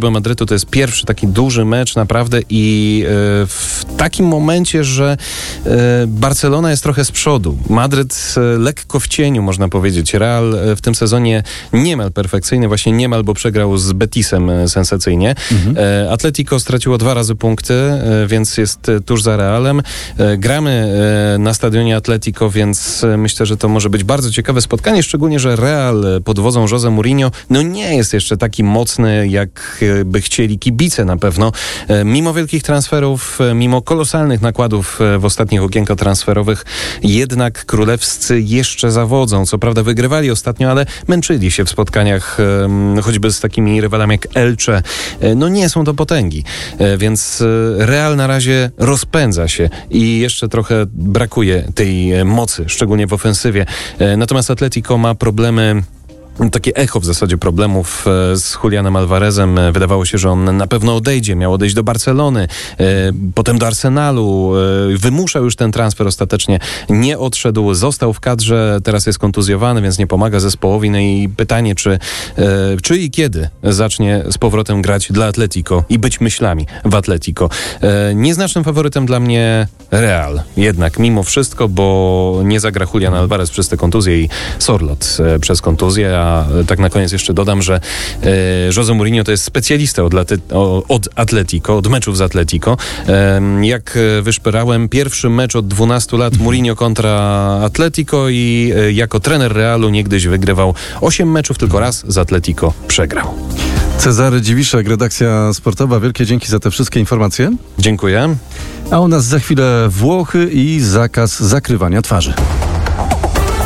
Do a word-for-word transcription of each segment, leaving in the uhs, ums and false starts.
chociażby Madrytu to jest pierwszy taki duży mecz naprawdę i e, w takim momencie, że e, Barcelona jest trochę z przodu. Madryt e, lekko w cieniu, można powiedzieć. Real e, w tym sezonie niemal perfekcyjny, właśnie niemal, bo przegrał z Betisem e, sensacyjnie. Mhm. E, Atletico straciło dwa razy punkty, e, więc jest e, tuż za Realem. E, gramy e, na stadionie Atletico, więc e, myślę, że to może być bardzo ciekawe spotkanie, szczególnie, że Real e, pod wodzą José Mourinho no nie jest jeszcze taki mocny, jak e, by chcieli kibice na pewno. E, mimo wielkich transferów, e, mimo kolosalnych nakładów e, w ostatnich okienkach transferowych, jednak królewscy jeszcze zawodzą. Co prawda wygrywali ostatnio, ale męczyli się w spotkaniach e, choćby z takimi rywalami jak Elche. E, no nie są to potęgi, e, więc e, Real na razie rozpędza się i jeszcze trochę brakuje tej e, mocy, szczególnie w ofensywie. E, natomiast Atletico ma problemy, takie echo w zasadzie problemów z Julianem Alvarezem. Wydawało się, że on na pewno odejdzie. Miał odejść do Barcelony, potem do Arsenalu. Wymuszał już ten transfer ostatecznie. Nie odszedł, został w kadrze. Teraz jest kontuzjowany, więc nie pomaga zespołowi. No i pytanie, czy, czy i kiedy zacznie z powrotem grać dla Atletico i być myślami w Atletico. Nieznacznym faworytem dla mnie Real. Jednak mimo wszystko, bo nie zagra Julian Alvarez przez tę kontuzję i Sorloth przez kontuzję. A tak na koniec jeszcze dodam, że e, José Mourinho to jest specjalista od, late, o, od Atletico, od meczów z Atletico. E, jak wyszperałem, pierwszy mecz od dwunastu lat Mourinho kontra Atletico i e, jako trener Realu niegdyś wygrywał osiem meczów, tylko raz z Atletico przegrał. Cezary Dziwiszek, redakcja sportowa. Wielkie dzięki za te wszystkie informacje. Dziękuję. A u nas za chwilę Włochy i zakaz zakrywania twarzy.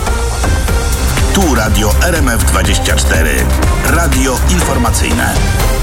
Tu Radio R M F dwadzieścia cztery. Radio informacyjne.